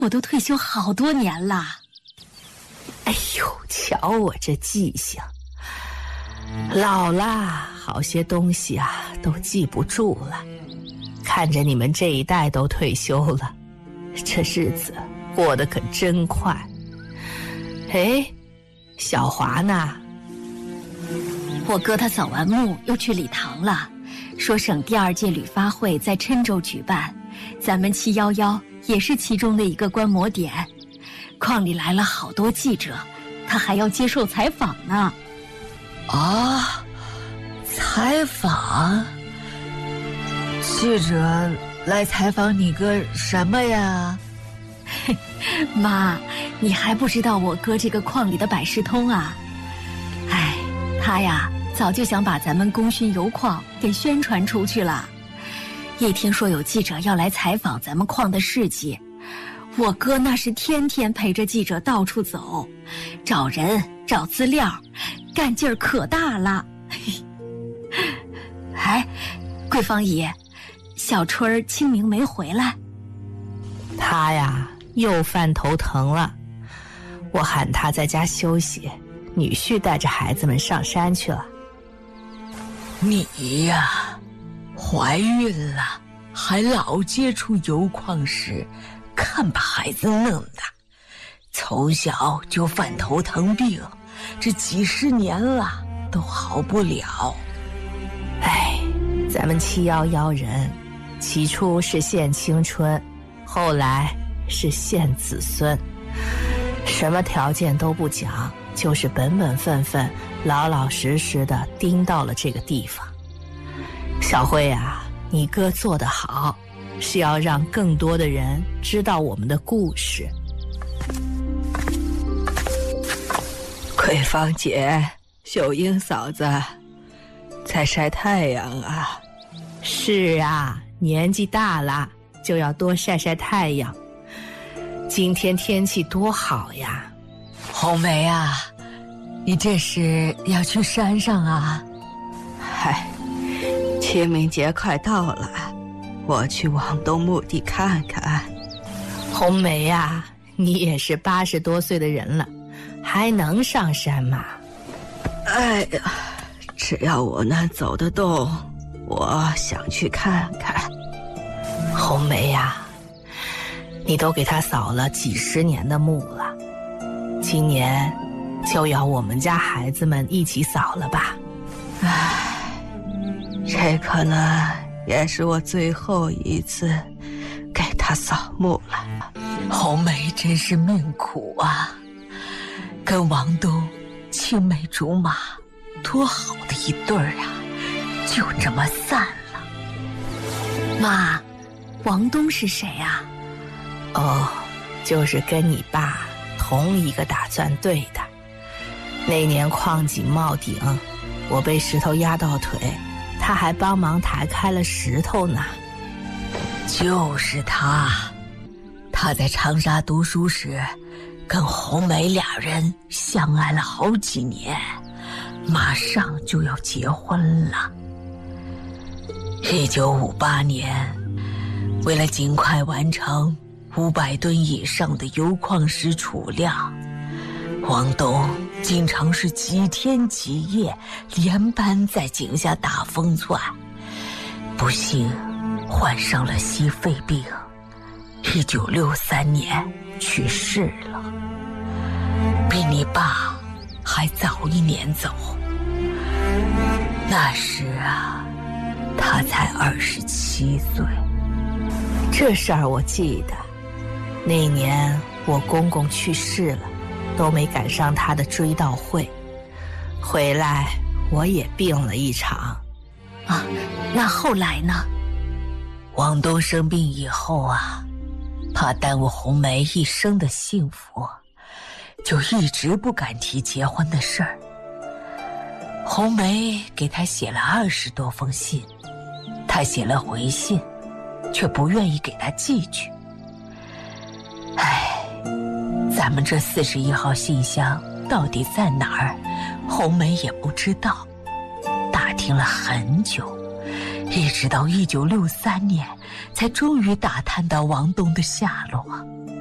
我都退休好多年了。 哎呦，瞧我这记性，老了，好些东西啊都记不住了。看着你们这一代都退休了，这日子过得可真快。哎，小华呢？ 我哥他扫完墓又去礼堂了，说省第2届旅发会在郴州举办，咱们711也是其中的一个观摩点。矿里来了好多记者，他还要接受采访呢。 啊，采访？记者来采访你哥什么呀？ 妈，你还不知道我哥这个矿里的百事通啊？哎，他呀早就想把咱们功勋油矿给宣传出去了。一听说有记者要来采访咱们矿的事迹，我哥那是天天陪着记者到处走，找人找资料，干劲儿可大了。哎，桂芳姨，小春儿清明没回来。 他呀又犯头疼了，我喊他在家休息，女婿带着孩子们上山去了。 你呀，怀孕了，还老接触油矿石，看把孩子弄的，从小就犯头疼病，这几10年了都好不了。 哎，咱们711人，起初是献青春，后来是献子孙，什么条件都不讲，就是本本分分、老老实实的盯到了这个地方。小慧啊，你哥做得好，是要让更多的人知道我们的故事。 桂芳姐，秀英嫂子，在晒太阳啊？ 是啊，年纪大了就要多晒晒太阳。今天天气多好呀！ 红梅啊，你这是要去山上啊？嗨，清明节快到了，我去往东墓地看看。 红梅呀，你也是80多岁的人了，还能上山吗？ 哎呀，只要我能走得动，我想去看看。 红梅呀，你都给他扫了几10年的墓了，今年就要我们家孩子们一起扫了吧？ 唉，这可能也是我最后一次给他扫墓了。红梅真是命苦啊，跟王东青梅竹马，多好的一对儿啊，就这么散了。 妈，王东是谁啊？ 哦，就是跟你爸同一个打钻队的。那年矿井冒顶，我被石头压到腿，他还帮忙抬开了石头呢。 就是他在长沙读书时，跟红梅2人相爱了好几年，马上就要结婚了。1958年，为了尽快完成500吨以上的油矿石储量，王东经常是几天几夜连班在井下打风钻，不幸患上了矽肺病，1963年去世了，比你爸还早1年走。那时啊，他才27岁。 这事儿我记得，那年我公公去世了，都没赶上他的追悼会，回来我也病了一场。 啊，那后来呢？ 王东生病以后啊，怕耽误红梅一生的幸福，就一直不敢提结婚的事儿。红梅给他写了20多封信，他写了回信，却不愿意给他寄去。唉，咱们这41号信箱到底在哪儿，红梅也不知道，打听了很久，一直到1963年才终于打探到王东的下落。